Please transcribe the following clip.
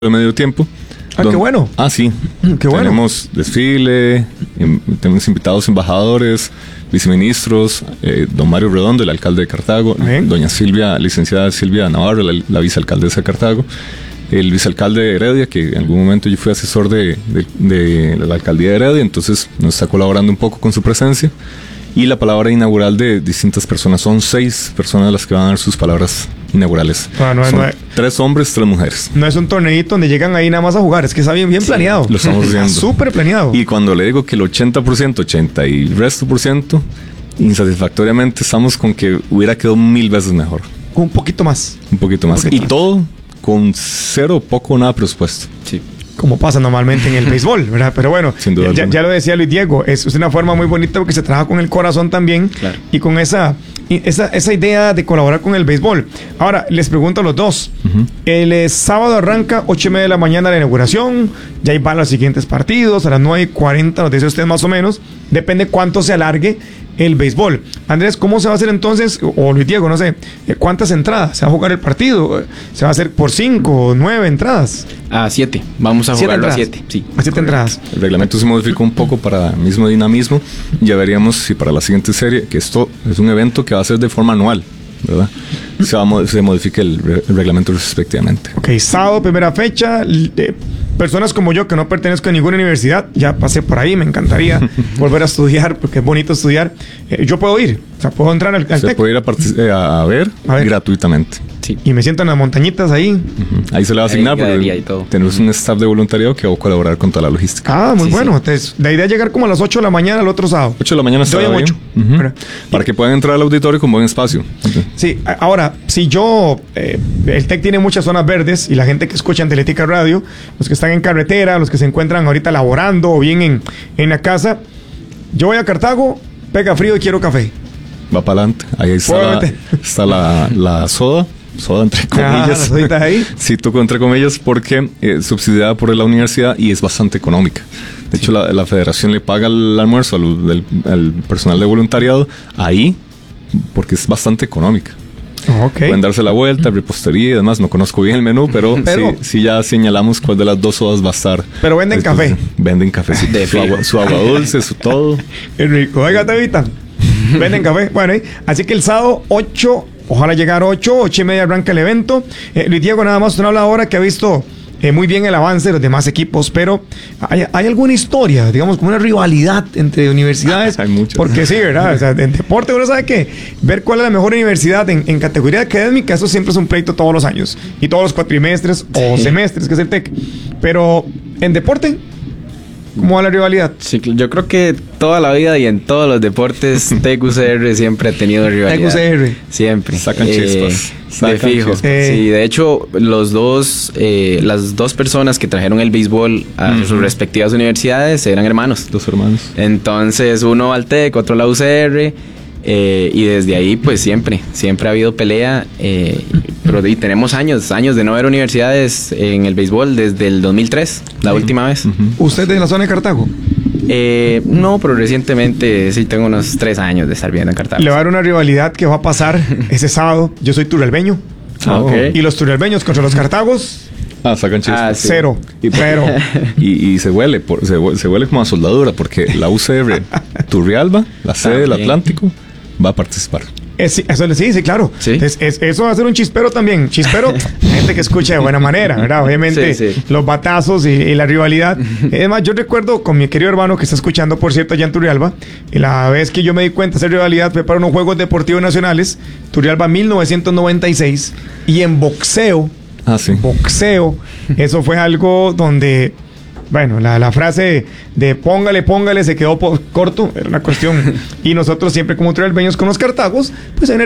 de medio tiempo. Qué bueno. Sí. Qué bueno. Tenemos desfile, tenemos invitados embajadores, viceministros, don Mario Redondo, el alcalde de Cartago, doña Silvia, licenciada Silvia Navarro, la vicealcaldesa de Cartago, el vicealcalde de Heredia, que en algún momento yo fui asesor de la alcaldía de Heredia, entonces nos está colaborando un poco con su presencia. Y la palabra inaugural de distintas personas. Son 6 personas las que van a dar sus palabras inaugurales. Son 3 hombres, 3 mujeres. No es un torneito donde llegan ahí nada más a jugar. Es que está bien planeado. Lo estamos viendo. Súper planeado. Y cuando le digo que el 80% y el resto por ciento, insatisfactoriamente estamos con que hubiera quedado 1000 veces mejor. Un poquito más. Y todo con 0, poco o nada presupuesto. Sí. Como pasa normalmente en el béisbol, ¿verdad? Pero bueno, ya lo decía Luis Diego, es una forma muy bonita porque se trabaja con el corazón también, claro, y con esa idea de colaborar con el béisbol. Ahora, les pregunto a los dos. El sábado arranca 8:30 de la mañana la inauguración, ya ahí van los siguientes partidos, a las 9:40, nos dice usted más o menos, depende cuánto se alargue el béisbol. Andrés, ¿cómo se va a hacer entonces? O Luis Diego, no sé, ¿cuántas entradas? ¿Se va a jugar el partido? ¿Se va a hacer por 5 o 9 entradas? 7. Vamos a jugarlo a 7. Sí. A 7 entradas. El reglamento se modificó un poco para mismo dinamismo. Ya veríamos si para la siguiente serie, que esto es un evento que va a ser de forma anual, ¿verdad? Se modifica el reglamento respectivamente. Ok, sábado, primera fecha. Personas como yo que no pertenezco a ninguna universidad, ya pasé por ahí, me encantaría volver a estudiar porque es bonito estudiar. Yo puedo ir, o sea, puedo entrar al TEC. Se puede ir a ver gratuitamente. Sí. Y me siento en las montañitas ahí. Ahí se le va a asignar porque tenemos un staff de voluntariado que va a colaborar con toda la logística. Muy bueno. Entonces, la idea es llegar como a las 8 de la mañana el otro sábado. 8 de la mañana está bien. Para que puedan entrar al auditorio con buen espacio. Sí, ahora, si yo... el TEC tiene muchas zonas verdes y la gente que escucha Antelética Radio, los que están en carretera, los que se encuentran ahorita laborando o bien en la casa, yo voy a Cartago, pega frío y quiero café. Va para adelante. Ahí está la soda entre comillas. Ahí. Sí, toco entre comillas porque es subsidiada por la universidad y es bastante económica. De hecho, la federación le paga el almuerzo al personal de voluntariado ahí porque es bastante económica. Okay. Pueden darse la vuelta, repostería y demás. No conozco bien el menú, pero sí ya señalamos cuál de las 2 sodas va a estar. Pero venden café. Venden café. Su agua dulce, su todo. Qué rico. Oiga, Tevita. Venden café. Bueno, así que el sábado 8, ojalá llegar 8:30 arranca el evento. Luis Diego, nada más usted habla ahora que ha visto muy bien el avance de los demás equipos, pero ¿hay alguna historia, digamos, como una rivalidad entre universidades? Hay muchas. Porque sí, ¿verdad? O sea, en deporte uno sabe que ver cuál es la mejor universidad en categoría académica, eso siempre es un pleito todos los años y todos los cuatrimestres o semestres, que es el TEC. Pero en deporte, ¿cómo va la rivalidad? Sí, yo creo que toda la vida y en todos los deportes TEC-UCR siempre ha tenido rivalidad. TEC-UCR. Siempre. Sacan chispas. De fijo. Sí, de hecho, las dos personas que trajeron el béisbol a sus respectivas universidades eran hermanos. 2 hermanos. Entonces, uno al TEC, otro a la UCR. Y desde ahí pues siempre ha habido pelea, pero tenemos años de no ver universidades en el béisbol desde el 2003, la última vez. ¿Usted de la zona de Cartago? No, pero recientemente sí tengo unos 3 años de estar viviendo en Cartago. Le va a dar una rivalidad que va a pasar ese sábado. Yo soy turrialbeño. Okay. Y los turrialbeños contra los cartagos. Sacan chispas. Sí. 0. Y se huele como a soldadura porque la UCR Turrialba, la sede del Atlántico, va a participar. Sí, claro. ¿Sí? Eso va a ser un chispero también. Chispero, gente que escucha de buena manera, ¿verdad? Obviamente, los batazos y la rivalidad. Además, yo recuerdo con mi querido hermano que está escuchando, por cierto, allá en Turrialba, y la vez que yo me di cuenta de esa rivalidad fue para unos Juegos Deportivos Nacionales, Turrialba 1996, y en boxeo, eso fue algo donde... Bueno, la frase de póngale se quedó corto, era una cuestión. Y nosotros siempre como turrialbeños con los cartagos, pues